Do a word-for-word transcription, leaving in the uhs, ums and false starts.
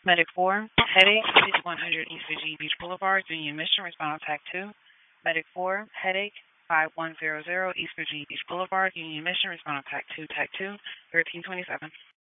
Medic four, headache, six one hundred East Virginia Beach Boulevard, Union Mission, respond on T A C two. Medic four, headache, five one zero zero East Virginia Beach Boulevard, Union Mission, respond on T A C two, T A C two, thirteen twenty-seven.